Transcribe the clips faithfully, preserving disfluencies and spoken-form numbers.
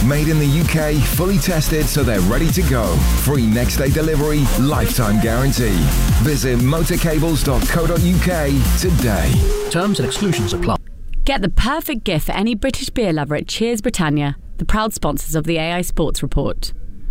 Made in the U K, fully tested so they're ready to go. Free next day delivery, lifetime guarantee. Visit motorcables dot co dot uk today. Terms and exclusions apply. Get the perfect gift for any British beer lover at Cheers Britannia, the proud sponsors of the A I Sports Report.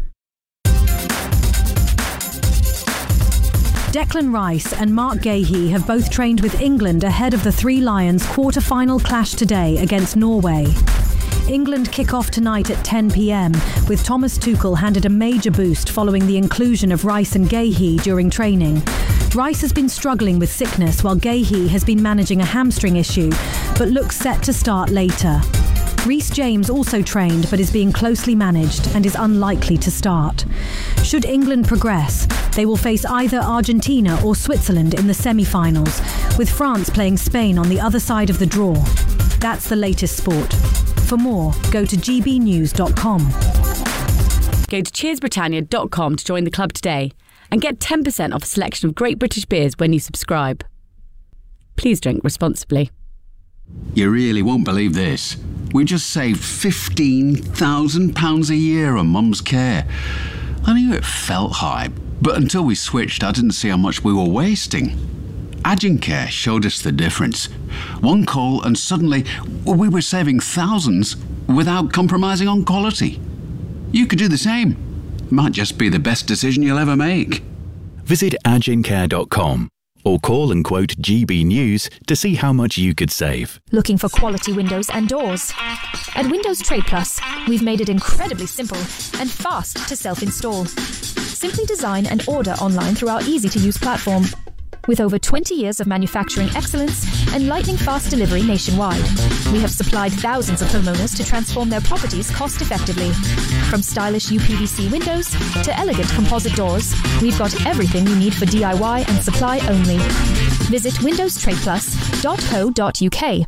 Declan Rice and Mark Gahey have both trained with England ahead of the Three Lions quarter-final clash today against Norway. England kick off tonight at ten p.m, with Thomas Tuchel handed a major boost following the inclusion of Rice and Gahey during training. Rice has been struggling with sickness while Gahey has been managing a hamstring issue, but looks set to start later. Reece James also trained but is being closely managed and is unlikely to start. Should England progress, they will face either Argentina or Switzerland in the semi-finals, with France playing Spain on the other side of the draw. That's the latest sport. For more, go to g b news dot com. Go to cheers britannia dot com to join the club today and get ten percent off a selection of great British beers when you subscribe. Please drink responsibly. You really won't believe this. We just saved fifteen thousand pounds a year on Mum's care. I knew it felt high, but until we switched, I didn't see how much we were wasting. Agencare showed us the difference. One call and suddenly we were saving thousands without compromising on quality. You could do the same. Might just be the best decision you'll ever make. Visit agencare dot com or call and quote G B News to see how much you could save. Looking for quality windows and doors? At Windows Trade Plus, we've made it incredibly simple and fast to self-install. Simply design and order online through our easy-to-use platform. With over twenty years of manufacturing excellence and lightning-fast delivery nationwide, we have supplied thousands of homeowners to transform their properties cost-effectively. From stylish U P V C windows to elegant composite doors, we've got everything you need for D I Y and supply only. Visit windows trade plus dot co dot uk.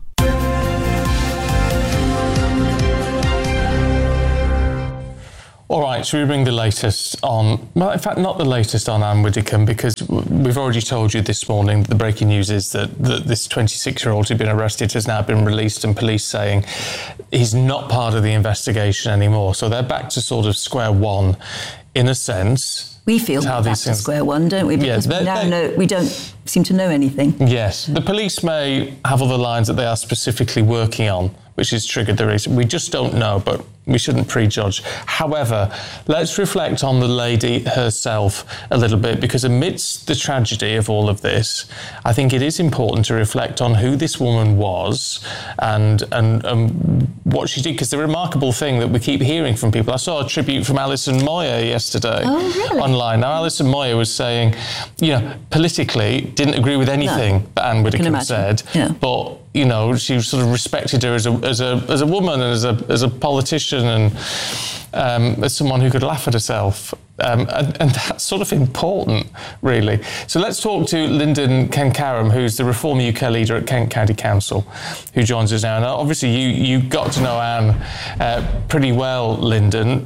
All right, should we bring the latest on, well, in fact, not the latest on Anne Widdecombe, because we've already told you this morning, the breaking news is that, that this twenty-six-year-old who'd been arrested has now been released, and police saying he's not part of the investigation anymore. So they're back to sort of square one, in a sense. We feel how back these to things... square one, don't we? Because yeah, we now know, we don't seem to know anything. Yes. The police may have other lines that they are specifically working on, which has triggered the reason. We just don't know, but we shouldn't prejudge. However, let's reflect on the lady herself a little bit, because amidst the tragedy of all of this, I think it is important to reflect on who this woman was and and, and what she did, because the remarkable thing that we keep hearing from people, I saw a tribute from Alison Moyer yesterday oh, really? online. Now, Alison Moyer was saying, you know, politically didn't agree with anything no. that Anne Widdecombe said, yeah. but you know, she sort of respected her as a as a as a woman and as a as a politician and um, as someone who could laugh at herself, um, and, and that's sort of important, really. So let's talk to Lyndon Kenkaram, who's the Reform U K leader at Kent County Council, who joins us now. Now, obviously, you you got to know Anne uh, pretty well, Lyndon.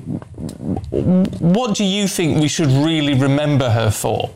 What do you think we should really remember her for?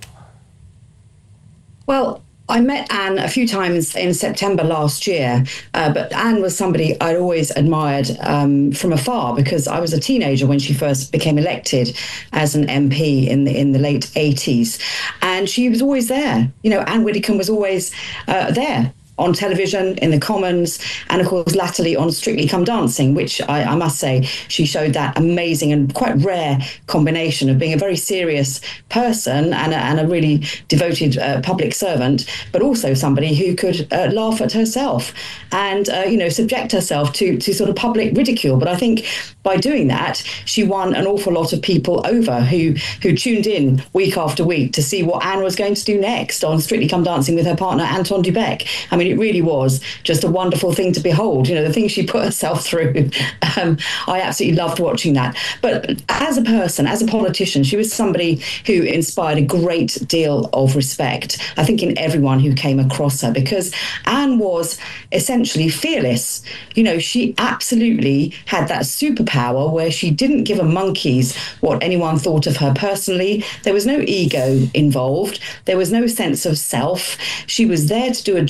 Well, I met Anne a few times in September last year, uh, but Anne was somebody I'd always admired um, from afar, because I was a teenager when she first became elected as an M P in the in the late eighties, and she was always there. You know, Anne Widdecombe was always uh, there on television, in the Commons, and of course latterly on Strictly Come Dancing, which I, I must say she showed that amazing and quite rare combination of being a very serious person and a, and a really devoted uh, public servant, but also somebody who could uh, laugh at herself and uh, you know subject herself to to sort of public ridicule. But I think by doing that, she won an awful lot of people over who who tuned in week after week to see what Anne was going to do next on Strictly Come Dancing with her partner Anton du Beke. I mean, it really was just a wonderful thing to behold. You know, the things she put herself through. Um, I absolutely loved watching that. But as a person, as a politician, she was somebody who inspired a great deal of respect, I think, in everyone who came across her, because Anne was essentially fearless. You know, she absolutely had that superpower where she didn't give a monkey's what anyone thought of her personally. There was no ego involved. There was no sense of self. She was there to do a job, a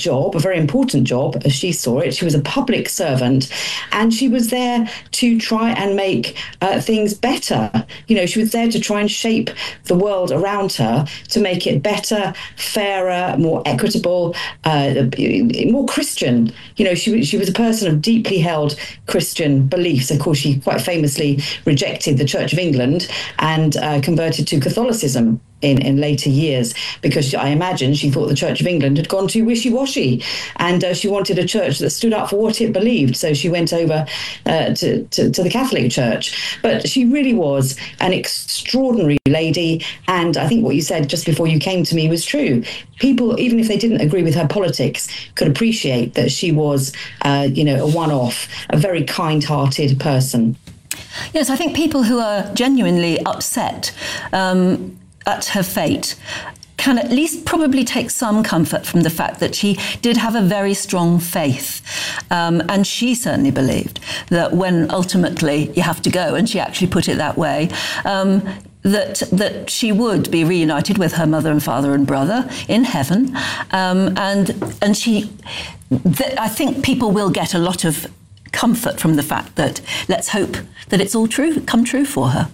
very important job, as she saw it. She was a public servant, and she was there to try and make uh, things better. You know, she was there to try and shape the world around her to make it better, fairer, more equitable, uh, more Christian. You know, she, she was a person of deeply held Christian beliefs. Of course, she quite famously rejected the Church of England and uh, converted to Catholicism in, in later years, because I imagine she thought the Church of England had gone too wishy-washy, and uh, she wanted a church that stood up for what it believed. So she went over uh, to, to, to the Catholic Church. But she really was an extraordinary lady, and I think what you said just before you came to me was true. People, even if they didn't agree with her politics, could appreciate that she was, uh, you know, a one-off, a very kind-hearted person. Yes, I think people who are genuinely upset um, at her fate can at least probably take some comfort from the fact that she did have a very strong faith. Um, and she certainly believed that when ultimately you have to go, and she actually put it that way, um, that that she would be reunited with her mother and father and brother in heaven. Um, and and she, th- I think people will get a lot of comfort from the fact that let's hope that it's all true, come true for her.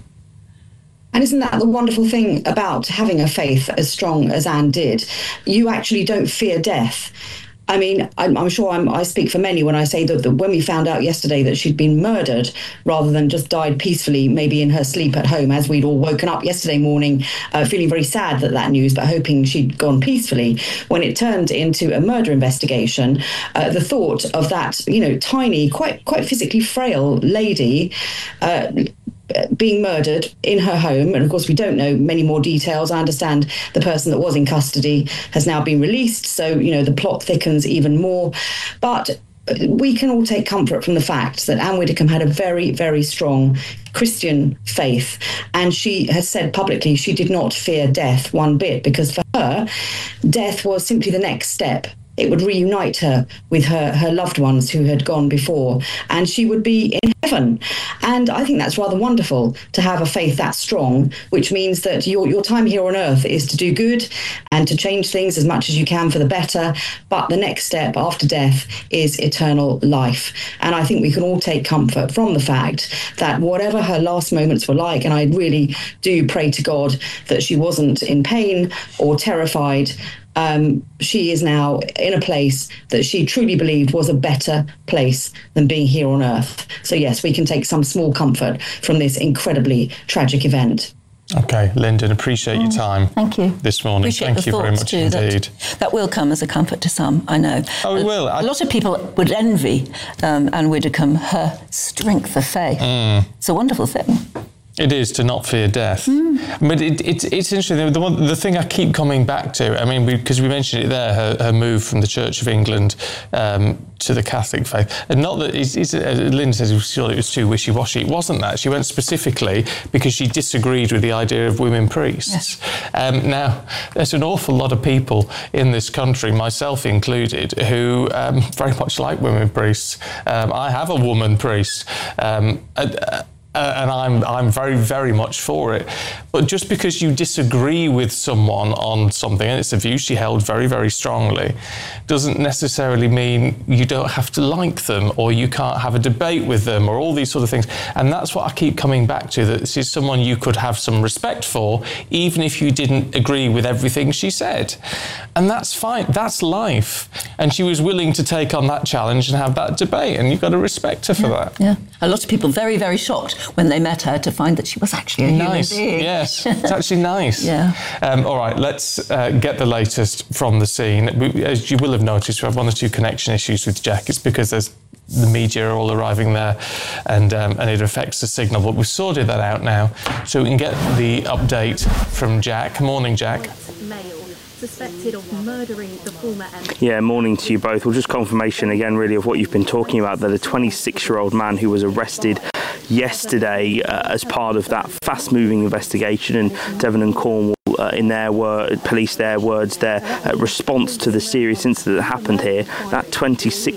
And isn't that the wonderful thing about having a faith as strong as Anne did? You actually don't fear death. I mean, I'm, I'm sure I'm, I speak for many when I say that, that when we found out yesterday that she'd been murdered rather than just died peacefully, maybe in her sleep at home, as we'd all woken up yesterday morning, uh, feeling very sad at that news, but hoping she'd gone peacefully. When it turned into a murder investigation, uh, the thought of that, you know, tiny, quite quite physically frail lady, uh, being murdered in her home, and of course we don't know many more details. I understand the person that was in custody has now been released, so you know the plot thickens even more. But we can all take comfort from the fact that Anne Widdecombe had a very, very strong Christian faith, and she has said publicly she did not fear death one bit, because for her, death was simply the next step. It would reunite her with her, her loved ones who had gone before, and she would be in heaven. And I think that's rather wonderful to have a faith that strong, which means that your, your time here on earth is to do good and to change things as much as you can for the better. But the next step after death is eternal life. And I think we can all take comfort from the fact that whatever her last moments were like, and I really do pray to God that she wasn't in pain or terrified, Um, she is now in a place that she truly believed was a better place than being here on earth. So yes, we can take some small comfort from this incredibly tragic event. Okay, Lyndon, appreciate your time. Thank you. This morning. Appreciate Thank you very much too, indeed. That, that will come as a comfort to some, I know. Oh, it will. I... A lot of people would envy um, Anne Widdecombe, her strength of faith. Mm. It's a wonderful thing. It is to not fear death. Mm. But it, it, it's interesting. The, one, the thing I keep coming back to, I mean, because we, we mentioned it there, her, her move from the Church of England um, to the Catholic faith. And not that, it's, it's, uh, Lynn says she thought it was too wishy-washy. It wasn't that. She went specifically because she disagreed with the idea of women priests. Yes. Um, now, there's an awful lot of people in this country, myself included, who um, very much like women priests. Um, I have a woman priest. Um, uh, Uh, and I'm I'm very, very much for it. But just because you disagree with someone on something, and it's a view she held very, very strongly, doesn't necessarily mean you don't have to like them, or you can't have a debate with them, or all these sort of things. And that's what I keep coming back to, that this is someone you could have some respect for, even if you didn't agree with everything she said. And that's fine. That's life. And she was willing to take on that challenge and have that debate, and you've got to respect her for yeah, that. Yeah. A lot of people very, very shocked when they met her to find that she was actually a nice. human being. Yes, it's actually nice. Yeah. Um, all right, let's uh, get the latest from the scene. We, as you will have noticed, we have one or two connection issues with Jack. It's because there's the media are all arriving there, and um, and it affects the signal. But we've sorted that out now, so we can get the update from Jack. Morning, Jack. Suspected of murdering the former M P. Yeah, morning to you both. Well, just confirmation again, really, of what you've been talking about, that a twenty-six-year-old man who was arrested yesterday uh, as part of that fast-moving investigation in Devon and Cornwall, uh, in their word, police their words, their uh, response to the serious incident that happened here. That twenty-six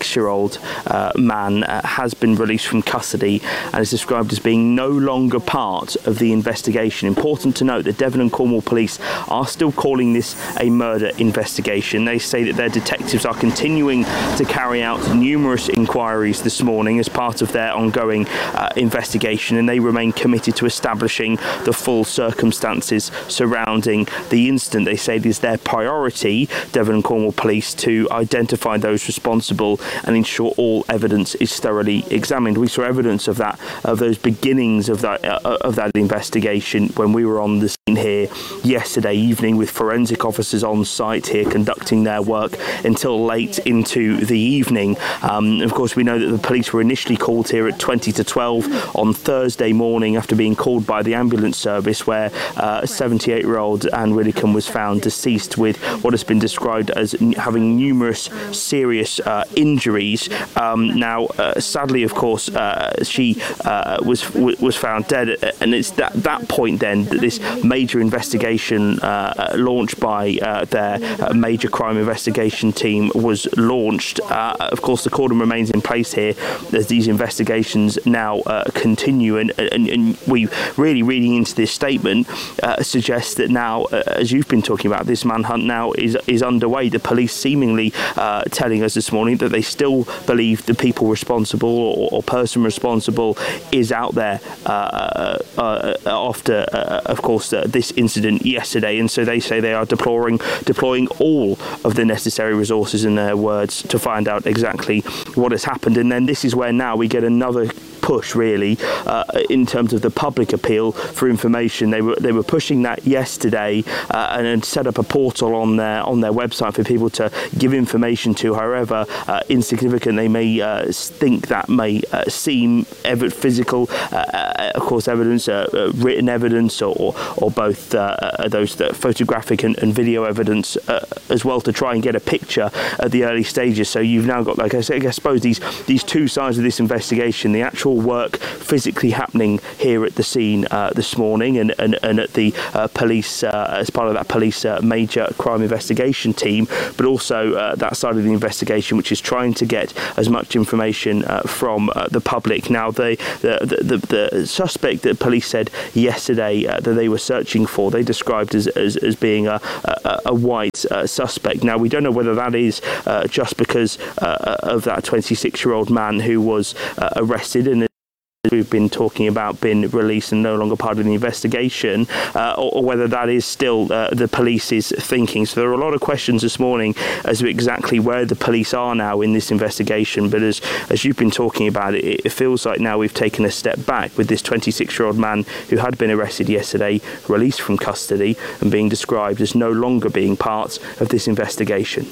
twenty-six-year-old uh, man uh, has been released from custody and is described as being no longer part of the investigation. Important to note that Devon and Cornwall Police are still calling this a murder investigation. They say that their detectives are continuing to carry out numerous inquiries this morning as part of their ongoing uh, investigation, and they remain committed to establishing the full circumstances surrounding the incident. They say it is their priority, Devon and Cornwall Police, to identify those responsible and ensure all evidence is thoroughly examined. We saw evidence of that, of those beginnings of that uh, of that investigation when we were on the scene here yesterday evening with forensic officers on site here conducting their work until late into the evening. Um, of course, we know that the police were initially called here at twenty to twelve on Thursday morning after being called by the ambulance service, where uh, seventy-eight-year-old Anne Widdicombe was found deceased with what has been described as n- having numerous serious uh, injuries. Um, now, uh, sadly, of course, uh, she uh, was w- was found dead, and it's at that point then that this major investigation uh, launched by uh, their uh, major crime investigation team was launched. Uh, of course, the cordon remains in place here as these investigations now uh, continue, and, and, and we really reading into this statement uh, suggests that now, uh, as you've been talking about, this manhunt now is is underway. The police seemingly uh, telling us this morning that they still believe the people responsible or, or person responsible is out there uh, uh, after, uh, of course, uh, this incident yesterday, and so they say they are deploring deploying all of the necessary resources, in their words, to find out exactly what has happened. And then this is where now we get another push, really, uh, in terms of the public appeal for information. They were they were pushing that yesterday uh, and had set up a portal on their on their website for people to give information to, however uh, insignificant they may uh, think that may uh, seem, ev- physical, uh, of course, evidence, uh, uh, written evidence, or or, or both uh, uh, those that photographic and, and video evidence uh, as well, to try and get a picture at the early stages. So you've now got, like I said, I suppose these these two sides of this investigation: the actual work physically happening here at the scene uh, this morning, and, and, and at the uh, police uh, as part of that police uh, major crime investigation team, but also uh, that side of the investigation which is trying to get as much information uh, from uh, the public. Now, the the, the the suspect that police said yesterday uh, that they were searching for, they described as as, as being a, a, a white uh, suspect. Now, we don't know whether that is uh, just because uh, of that twenty-six-year-old man who was uh, arrested and we've been talking about being released and no longer part of the investigation, uh, or, or whether that is still uh, the police's thinking. So there are a lot of questions this morning as to exactly where the police are now in this investigation. But as as you've been talking about it, it feels like now we've taken a step back with this twenty-six-year-old man who had been arrested yesterday, released from custody, and being described as no longer being part of this investigation.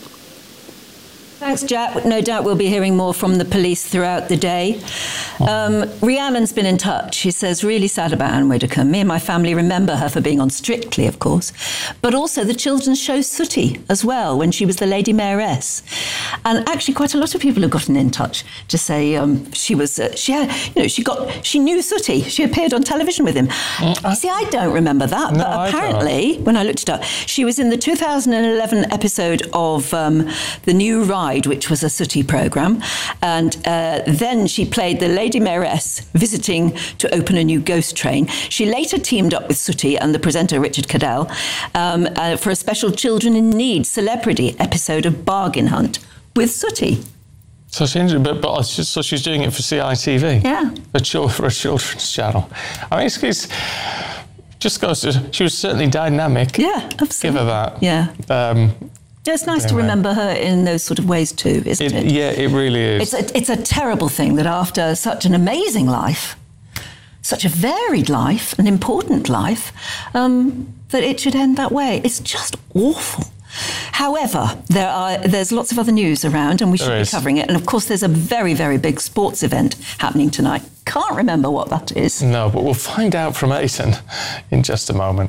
Thanks, Jack. No doubt we'll be hearing more from the police throughout the day. Um, Rhiannon's been in touch. She says, really sad about Anne Widdicombe. Me and my family remember her for being on Strictly, of course, but also the children's show Sooty as well, when she was the Lady Mayoress. And actually quite a lot of people have gotten in touch to say um, she was, uh, she had, you know, she got, she knew Sooty. She appeared on television with him. Mm. See, I don't remember that, no, but apparently, when I looked it up, she was in the two thousand eleven episode of um, The New Ride, which was a Sooty programme, and uh, then she played the Lady Mayoress visiting to open a new ghost train. She later teamed up with Sooty and the presenter Richard Cadell um, uh, for a special Children in Need celebrity episode of Bargain Hunt with Sooty. So she's, but, but so she's doing it for C I T V? Yeah. For, for a children's channel. I mean, it's, it's just goes to, she was certainly dynamic. Yeah, absolutely. Give her that. Yeah. Um, Yeah, it's nice to remember her in those sort of ways too, isn't it? it? Yeah, it really is. It's a, it's a terrible thing that after such an amazing life, such a varied life, an important life, um, that it should end that way. It's just awful. However, there are there's lots of other news around, and we should be covering it. And of course, there's a very, very big sports event happening tonight. Can't remember what that is. No, but we'll find out from Aiton in just a moment.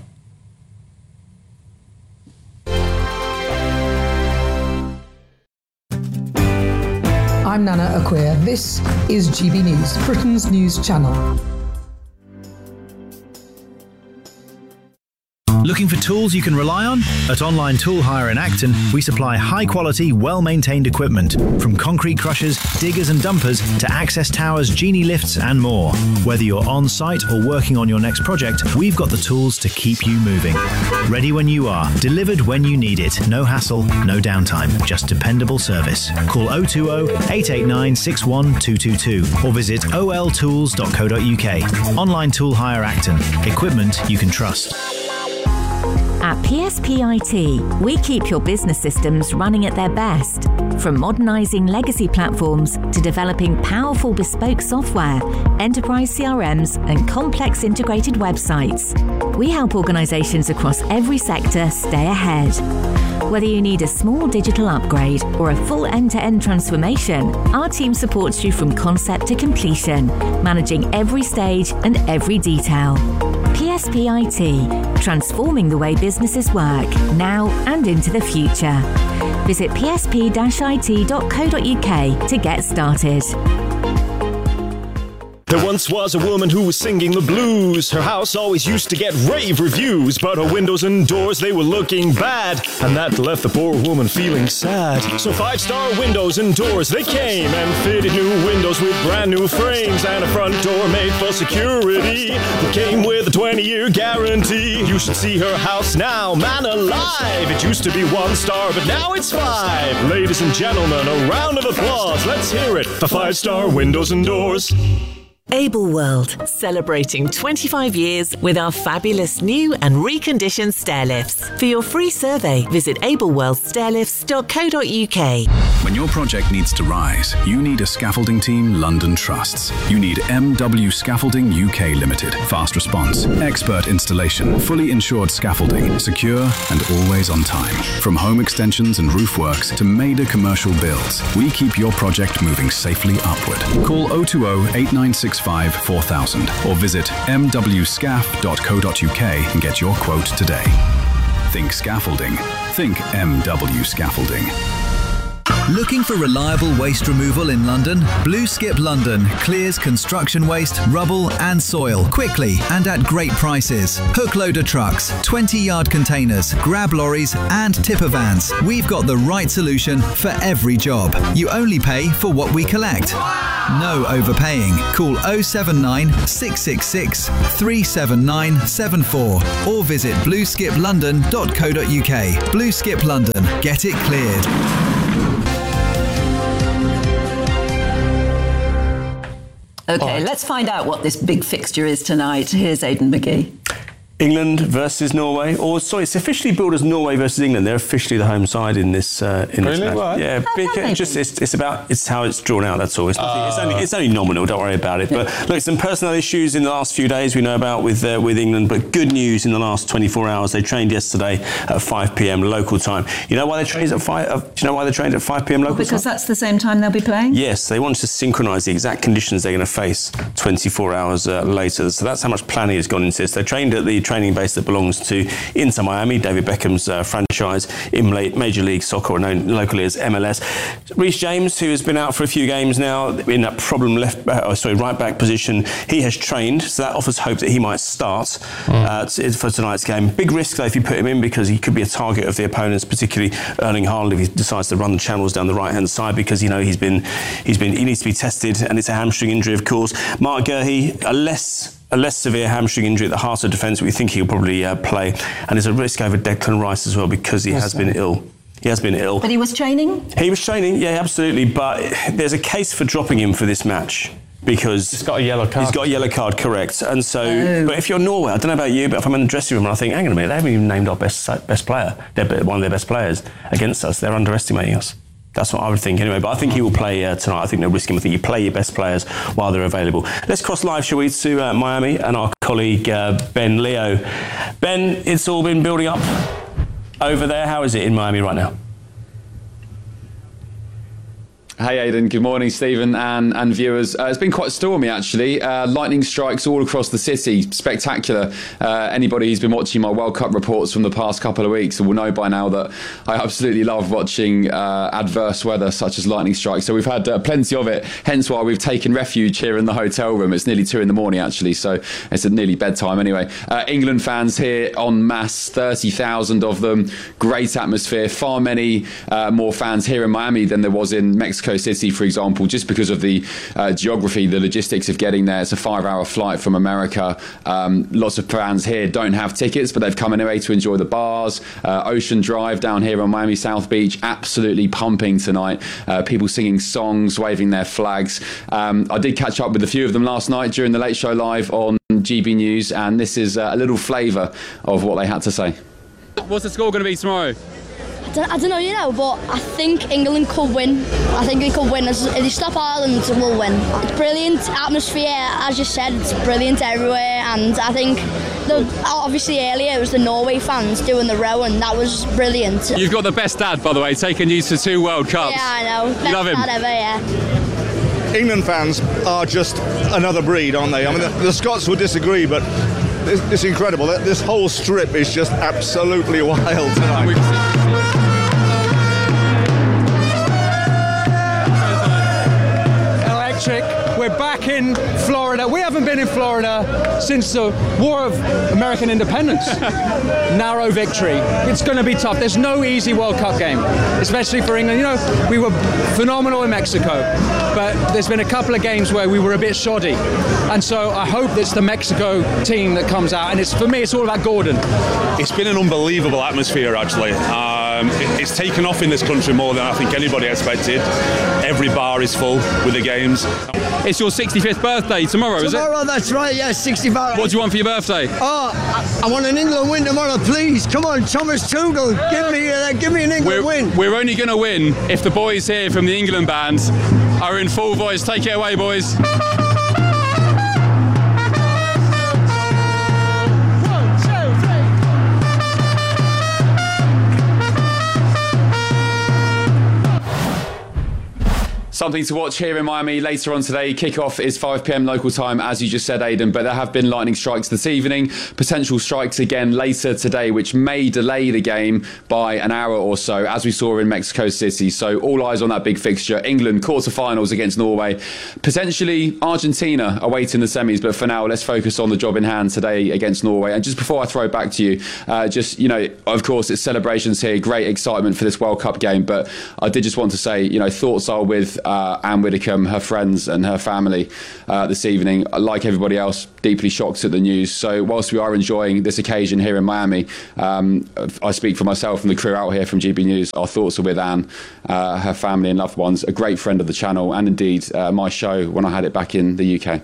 I'm Nana Acquia. This is G B News, Britain's news channel. Looking for tools you can rely on? At Online Tool Hire in Acton, we supply high-quality, well-maintained equipment, from concrete crushers, diggers and dumpers to access towers, genie lifts and more. Whether you're on-site or working on your next project, we've got the tools to keep you moving. Ready when you are, delivered when you need it. No hassle, no downtime, just dependable service. Call oh two oh, eight eight nine, six one two two two or visit o l tools dot co dot u k. Online Tool Hire Acton. Equipment you can trust. At P S P I T, we keep your business systems running at their best. From modernising legacy platforms to developing powerful bespoke software, enterprise C R Ms and complex integrated websites, we help organisations across every sector stay ahead. Whether you need a small digital upgrade or a full end-to-end transformation, our team supports you from concept to completion, managing every stage and every detail. P S P I T, transforming the way businesses work, now and into the future. Visit p s p dash i t dot co dot u k to get started. There once was a woman who was singing the blues. Her house always used to get rave reviews, but her windows and doors, they were looking bad, and that left the poor woman feeling sad. So Five Star Windows and Doors, they came and fitted new windows with brand new frames and a front door made for security that came with a twenty-year guarantee. You should see her house now, man alive. It used to be one star, but now it's five. Ladies and gentlemen, a round of applause. Let's hear it for Five Star Windows and Doors. Able World, celebrating twenty-five years with our fabulous new and reconditioned stair lifts. For your free survey, visit able world stair lifts dot co dot u k. When your project needs to rise, you need a scaffolding team London trusts. You need M W Scaffolding U K Limited. Fast response, expert installation, fully insured scaffolding, secure and always on time. From home extensions and roof works to major commercial builds, we keep your project moving safely upward. Call oh two oh, eight nine six five, four thousand or visit m w scaf dot co dot u k and get your quote today. Think scaffolding. Think M W Scaffolding. Looking for reliable waste removal in London? Blue Skip London clears construction waste, rubble and soil quickly and at great prices. Hook loader trucks, twenty yard containers, grab lorries and tipper vans. We've got the right solution for every job. You only pay for what we collect. No overpaying. Call oh seven nine, six six six, three seven nine seven four or visit blue skip london dot co dot u k. Blue Skip London. Get it cleared. Okay, right. Let's find out what this big fixture is tonight. Here's Aidan McGee. England versus Norway, or sorry, it's officially billed as Norway versus England. They're officially the home side in this. Uh, in really? this match. What? Yeah, big, it just it's, it's about it's how it's drawn out. That's all. It's, nothing, uh, it's only it's only nominal. Don't worry about it. But look, some personnel issues in the last few days we know about with uh, with England. But good news in the last twenty-four hours. They trained yesterday at five p m local time. You know why they trained at five? Uh, do you know why they trained at five p m local well, because time? that's the same time they'll be playing. Yes, they wanted to synchronise the exact conditions they're going to face twenty-four hours uh, later. So that's how much planning has gone into this. They trained at the training base that belongs to Inter Miami, David Beckham's uh, franchise in Major League Soccer, or known locally as M L S. Reece James, who has been out for a few games now in that problem left, uh, oh, sorry, right back position, he has trained, so that offers hope that he might start mm. uh, t- for tonight's game. Big risk though if you put him in, because he could be a target of the opponents, particularly Erling Haaland if he decides to run the channels down the right hand side, because you know he's been he's been he needs to be tested, and it's a hamstring injury, of course. Mark Guehi, a less. A less severe hamstring injury at the heart of defence. We think he'll probably uh, play, and there's a risk over Declan Rice as well, because he yes, has sir. been ill. He has been ill. But he was training? He was training, yeah, absolutely. But there's a case for dropping him for this match, because he's got a yellow card. He's got a yellow card, correct. And so, oh. but if you're Norway, I don't know about you, but if I'm in the dressing room and I think, hang on a minute, they haven't even named our best best player, they're one of their best players against us. They're underestimating us. That's what I would think anyway, but I think he will play uh, tonight. I think they'll risk him. I think you play your best players while they're available. Let's cross live, shall we, to uh, Miami and our colleague uh, Ben Leo. Ben, it's all been building up over there. How is it in Miami right now? Hey Aidan, good morning Stephen and, and viewers. Uh, it's been quite stormy actually. Uh, lightning strikes all across the city, spectacular. Uh, anybody who's been watching my World Cup reports from the past couple of weeks will know by now that I absolutely love watching uh, adverse weather such as lightning strikes. So we've had uh, plenty of it, hence why we've taken refuge here in the hotel room. It's nearly two in the morning actually, so it's nearly bedtime anyway. Uh, England fans here en masse, thirty thousand of them, great atmosphere, far many uh, more fans here in Miami than there was in Mexico City, for example, just because of the uh, geography, the logistics of getting there. It's a five-hour flight from America. Um, lots of fans here don't have tickets, but they've come anyway to enjoy the bars. Uh, Ocean Drive down here on Miami South Beach, absolutely pumping tonight. Uh, people singing songs, waving their flags. Um, I did catch up with a few of them last night during the Late Show Live on G B News, and this is uh, a little flavour of what they had to say. What's the score going to be tomorrow? I don't, I don't know, you know, but I think England could win. I think we could win. If they stop Ireland, we'll win. It's brilliant atmosphere, as you said, it's brilliant everywhere, and I think, the, obviously earlier it was the Norway fans doing the row, and that was brilliant. You've got the best dad, by the way, taking you to two World Cups. Yeah, I know. Best you love him? dad ever, yeah. England fans are just another breed, aren't they? I mean, the, the Scots would disagree, but it's, it's incredible. This whole strip is just absolutely wild tonight. We're back in Florida. We haven't been in Florida since the War of American Independence. Narrow victory. It's going to be tough. There's no easy World Cup game, especially for England. You know, we were phenomenal in Mexico, but there's been a couple of games where we were a bit shoddy. And so I hope it's the Mexico team that comes out. And it's for me, it's all about Gordon. It's been an unbelievable atmosphere, actually. Um, it, it's taken off in this country more than I think anybody expected. Every bar is full with the games. It's your sixty-fifth birthday tomorrow, tomorrow is it? Tomorrow, that's right, yeah, sixty-five. What do you want for your birthday? Oh, I, I want an England win tomorrow, please. Come on, Thomas Tuchel, give me, uh, give me an England we're, win. We're only going to win if the boys here from the England band are in full voice. Take it away, boys. Something to watch here in Miami later on today. Kickoff is five p.m. local time, as you just said, Aidan, but there have been lightning strikes this evening, potential strikes again later today, which may delay the game by an hour or so, as we saw in Mexico City. So all eyes on that big fixture. England quarterfinals against Norway, potentially Argentina awaiting the semis, but for now let's focus on the job in hand today against Norway. And just before I throw it back to you, uh, just, you know, of course it's celebrations here, great excitement for this World Cup game, but I did just want to say, you know, thoughts are with Uh, Anne Widdecombe, her friends and her family uh, this evening. Like everybody else, deeply shocked at the news. So whilst we are enjoying this occasion here in Miami, um, I speak for myself and the crew out here from G B News. Our thoughts are with Anne, uh, her family and loved ones, a great friend of the channel and indeed uh, my show when I had it back in the U K.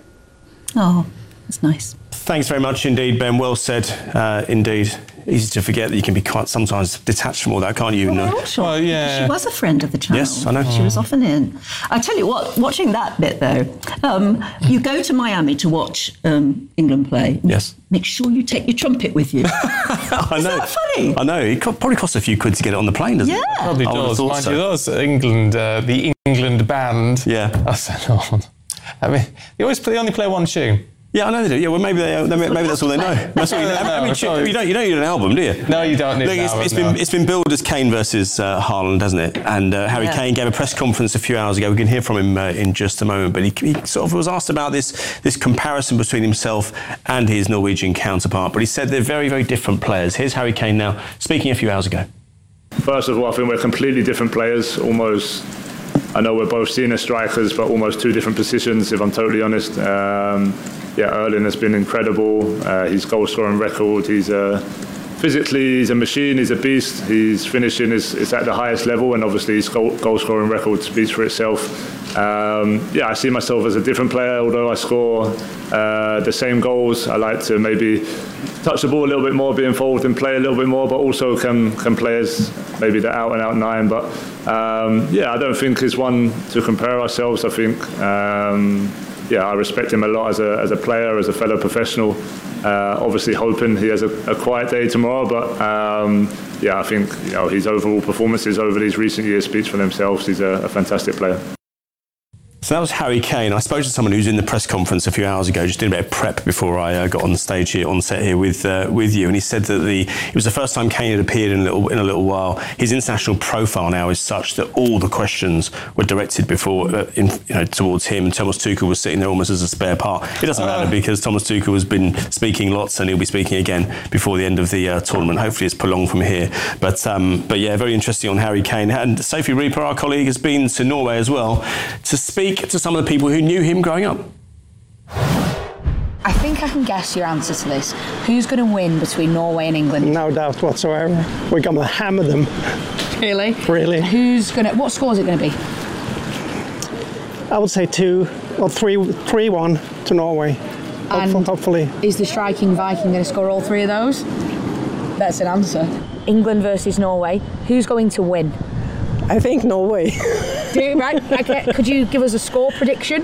Oh, that's nice. Thanks very much indeed, Ben. Well said, uh, indeed. Easy to forget that you can be quite sometimes detached from all that, can't you? Well, no. sure. Well, yeah. She was a friend of the channel. Yes, I know. She was often in. I tell you what, watching that bit though, um, you go to Miami to watch um, England play. Yes. Make sure you take your trumpet with you. I know. Isn't that funny? I know. It co- probably costs a few quid to get it on the plane, doesn't yeah. it? Probably I does. Mind so. you, those England, uh, the England band. Yeah. I said on. I mean, they always play, they only play one tune. Yeah, I know they do. Yeah, well, maybe they, maybe that's all they know. That's all you, know. I mean, you, you don't you don't need an album, do you? No, you don't need Look, an it's, album. it's no. been it's been billed as Kane versus uh, Haaland, hasn't it? And uh, Harry Yeah. Kane gave a press conference a few hours ago. We can hear from him uh, in just a moment. But he, he sort of was asked about this this comparison between himself and his Norwegian counterpart. But he said they're very very different players. Here's Harry Kane now speaking a few hours ago. First of all, I think we're completely different players. Almost, I know we're both senior strikers, but almost two different positions. If I'm totally honest. Um, Yeah, Erling has been incredible. Uh, his goal-scoring record, he's a, physically, he's a machine, he's a beast. His finishing is, is at the highest level, and obviously his goal, goal-scoring record speaks for itself. Um, yeah, I see myself as a different player, although I score uh, the same goals. I like to maybe touch the ball a little bit more, be involved and play a little bit more, but also can, can play as maybe the out-and-out nine. But um, yeah, I don't think it's one to compare ourselves. I think... Um, Yeah, I respect him a lot as a as a player, as a fellow professional. Uh, obviously, hoping he has a, a quiet day tomorrow, but um, yeah, I think you know his overall performances over these recent years speaks for themselves. He's a, a fantastic player. So that was Harry Kane. I spoke to someone who's in the press conference a few hours ago, just doing a bit of prep before I uh, got on the stage here, on set here with uh, with you, and he said that the it was the first time Kane had appeared in a little in a little while. His international profile now is such that all the questions were directed before uh, in, you know, towards him, and Thomas Tuchel was sitting there almost as a spare part. It doesn't matter uh. because Thomas Tuchel has been speaking lots, and he'll be speaking again before the end of the uh, tournament. Hopefully, it's prolonged from here. But um, but yeah, very interesting on Harry Kane. And Sophie Reaper, our colleague, has been to Norway as well to speak to some of the people who knew him growing up. I think I can guess your answer to this. Who's going to win between Norway and England? No doubt whatsoever. We're going to hammer them. Really? Really. Who's going to? What score is it going to be? I would say two or three, three one to Norway. And hopefully. Is the striking Viking going to score all three of those? That's an answer. England versus Norway. Who's going to win? I think Norway. Do you, right? Okay. Could you give us a score prediction?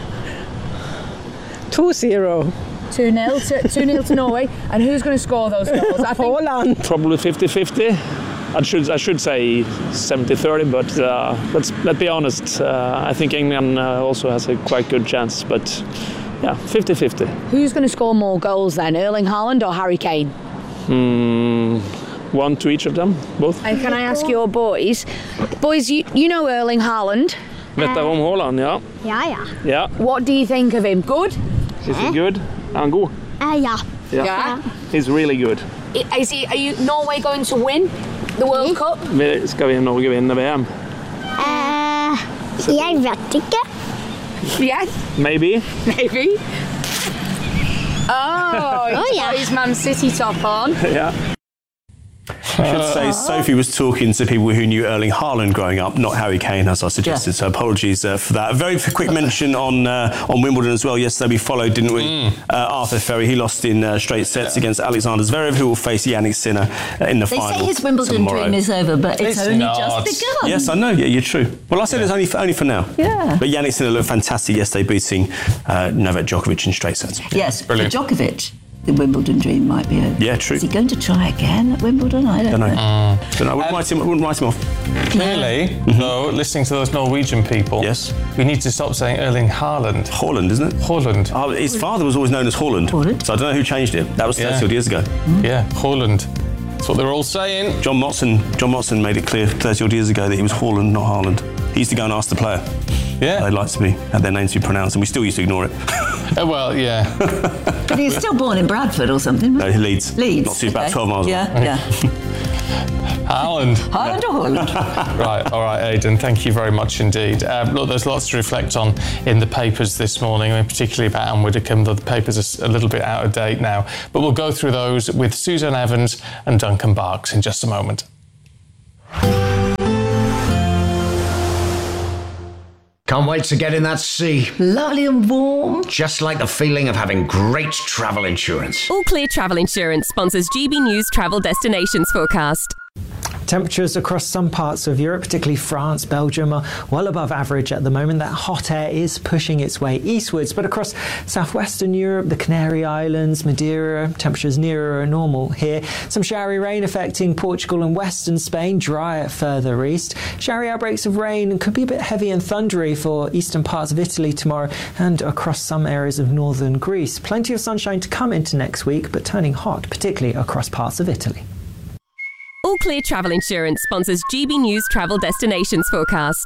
two zero. two nil to, two nil to Norway. And who's going to score those goals? I think Holland. Probably fifty fifty. I should I should say seventy thirty, but uh, let's let's be honest. Uh, I think England uh, also has a quite good chance, but yeah, fifty fifty. Who's going to score more goals then, Erling Haaland or Harry Kane? Hmm. One to each of them, both. And can I ask your boys, boys, you, you know Erling Haaland? Vet du om Haaland, ja? Ja, ja. Ja. What do you think of him? Good? Is he good? Er han god? Uh, ja. Yeah. Yeah. He's really good. Is he? Are you Norway going to win the World Cup? Vi- Ska vi Norge vinne V M? Uh, jeg vet ikke. Yes. Maybe. Maybe. Oh, he's Oh, yeah. got his Man City top on. Yeah. I should say Sophie was talking to people who knew Erling Haaland growing up, not Harry Kane, as I suggested. Yeah. So apologies uh, for that. A very quick mention on uh, on Wimbledon as well. Yesterday we followed, didn't we? Mm. Uh, Arthur Ferry, he lost in uh, straight sets yeah. against Alexander Zverev, who will face Yannick Sinner uh, in the they final. They say his Wimbledon tomorrow. dream is over, but it's, it's only not. just begun. Yes, I know. Yeah, you're true. Well, I said yeah. it's only for, only for now. Yeah. But Yannick Sinner looked fantastic yesterday, beating uh, Novak Djokovic in straight sets. Yes, brilliant. For Djokovic, the Wimbledon dream might be over. Yeah, true. Is he going to try again at Wimbledon? I don't, don't know. know. Mm. Don't know. I wouldn't, um, write him, I wouldn't write him off. Clearly, mm-hmm. though, listening to those Norwegian people, yes, we need to stop saying Erling Haaland. Haaland, isn't it? Haaland. Oh, his father was always known as Haaland. Haaland. So I don't know who changed it. That was thirty yeah. years ago. Mm. Yeah, Haaland. That's what they're all saying. John Motson, John Motson made it clear thirty odd years ago that he was Haaland, not Haaland. He used to go and ask the player. Yeah. They'd like to be, have their names to be pronounced, and we still used to ignore it. uh, well, yeah. But he was still born in Bradford or something. No, Leeds. Leeds. Not too okay. about twelve miles yeah, away. Yeah, Haaland. Haaland or Haaland? Right, all right, Aidan, thank you very much indeed. Um, look, there's lots to reflect on in the papers this morning, I mean, particularly about Anne Widdecombe, though the papers are a little bit out of date now. But we'll go through those with Suzanne Evans and Duncan Barks in just a moment. Can't wait to get in that sea. Lovely and warm. Just like the feeling of having great travel insurance. All Clear Travel Insurance sponsors G B News Travel Destinations Forecast. Temperatures across some parts of Europe, particularly France, Belgium, are well above average at the moment. That hot air is pushing its way eastwards, but across southwestern Europe, the Canary Islands, Madeira, temperatures nearer normal here. Some showery rain affecting Portugal and western Spain, drier further east. Showery outbreaks of rain could be a bit heavy and thundery for eastern parts of Italy tomorrow and across some areas of northern Greece. Plenty of sunshine to come into next week, but turning hot, particularly across parts of Italy. All Clear Travel Insurance sponsors G B News Travel Destinations Forecast.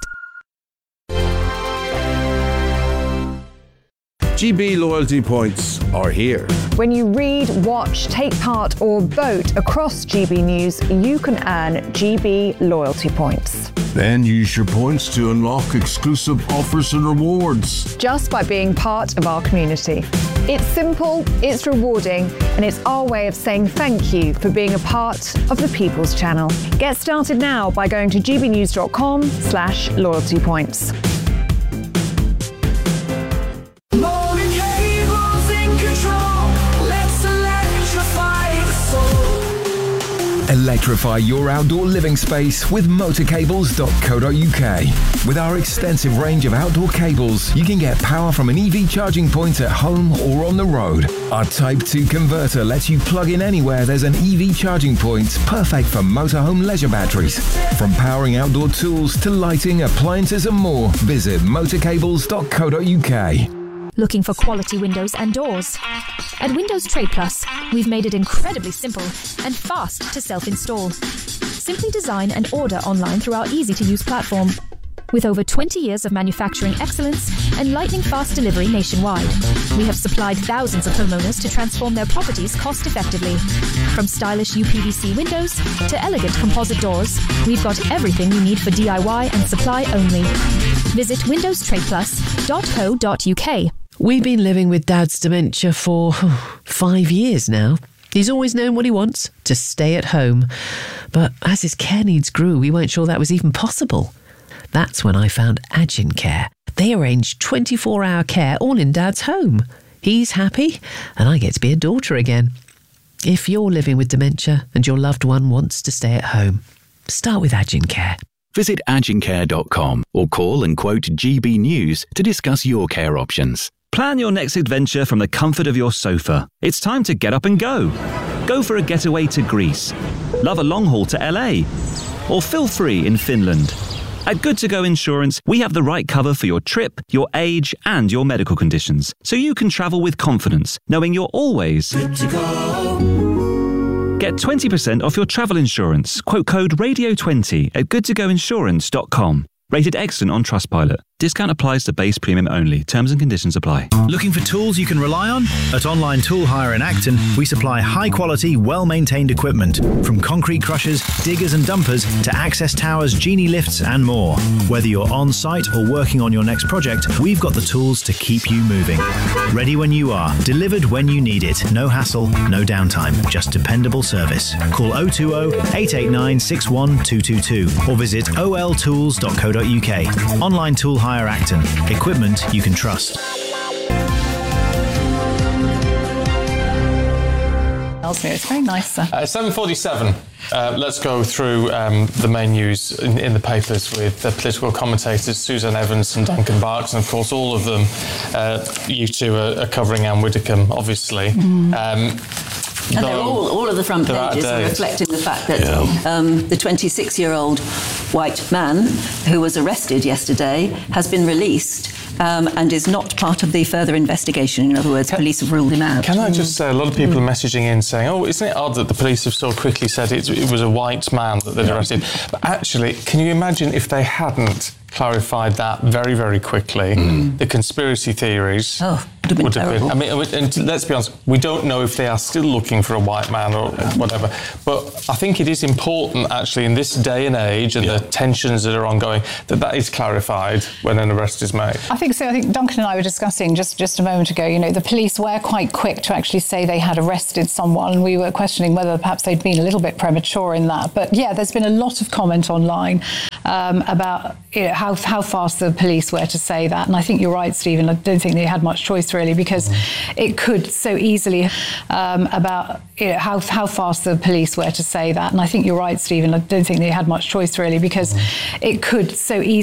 G B loyalty points are here. When you read, watch, take part or vote across G B News, you can earn G B loyalty points. Then use your points to unlock exclusive offers and rewards. Just by being part of our community. It's simple, it's rewarding, and it's our way of saying thank you for being a part of the People's Channel. Get started now by going to gbnews.com slash loyalty points. Electrify your outdoor living space with motor cables dot co dot uk. With our extensive range of outdoor cables, you can get power from an E V charging point at home or on the road. Our Type two converter lets you plug in anywhere there's an E V charging point, perfect for motorhome leisure batteries. From powering outdoor tools to lighting, appliances and more, visit motor cables dot co dot uk. Looking for quality windows and doors? At Windows Trade Plus, we've made it incredibly simple and fast to self-install. Simply design and order online through our easy-to-use platform. With over twenty years of manufacturing excellence and lightning-fast delivery nationwide, we have supplied thousands of homeowners to transform their properties cost-effectively. From stylish U P V C windows to elegant composite doors, we've got everything you need for D I Y and supply only. Visit windows trade plus dot co dot uk. We've been living with Dad's dementia for five years now. He's always known what he wants, to stay at home. But as his care needs grew, we weren't sure that was even possible. That's when I found Agin Care. They arrange twenty-four hour care all in Dad's home. He's happy, and I get to be a daughter again. If you're living with dementia and your loved one wants to stay at home, start with Agin Care. Visit agin care dot com or call and quote G B News to discuss your care options. Plan your next adventure from the comfort of your sofa. It's time to get up and go. Go for a getaway to Greece. Love a long haul to L A. Or feel free in Finland. At Good To Go Insurance, we have the right cover for your trip, your age, and your medical conditions, so you can travel with confidence, knowing you're always good to go. Get twenty percent off your travel insurance. Quote code radio twenty at good to go insurance dot com. Rated excellent on Trustpilot. Discount applies to base premium only. Terms and conditions apply. Looking for tools you can rely on? At Online Tool Hire in Acton, we supply high-quality, well-maintained equipment. From concrete crushers, diggers and dumpers, to access towers, genie lifts and more. Whether you're on-site or working on your next project, we've got the tools to keep you moving. Ready when you are. Delivered when you need it. No hassle, no downtime. Just dependable service. Call oh two oh, eight eight nine, six one two two two or visit o l tools dot co dot uk. Online Tool Hire Acton. Equipment you can trust. Ellesmere, it's very nice, sir. Uh, seven forty-seven. Uh, let's go through um, the main news in, in the papers with the political commentators Susan Evans and Duncan Barks, and of course all of them, uh, you two are, are covering Anne Widdecombe, obviously. Mm. Um, And they're all, all of the front pages are reflecting the fact that yeah. um, the twenty-six-year-old white man who was arrested yesterday has been released um, and is not part of the further investigation. In other words, can, police have ruled him out. Can I just say, a lot of people mm. are messaging in saying, oh, isn't it odd that the police have so quickly said it, it was a white man that they'd arrested? But actually, can you imagine if they hadn't clarified that very, very quickly, mm. the conspiracy theories oh, would have been would have terrible. been. I mean, and let's be honest, we don't know if they are still looking for a white man or whatever. But I think it is important, actually, in this day and age and yeah. the tensions that are ongoing, that that is clarified when an arrest is made. I think so. I think Duncan and I were discussing just, just a moment ago, you know, the police were quite quick to actually say they had arrested someone. We were questioning whether perhaps they'd been a little bit premature in that. But yeah, there's been a lot of comment online um, about you know, how how fast the police were to say that. And I think you're right, Stephen. I don't think they had much choice, really, because mm. it could so easily um, about you know, how how fast the police were to say that. And I think you're right, Stephen. I don't think they had much choice, really, because mm. it could so easily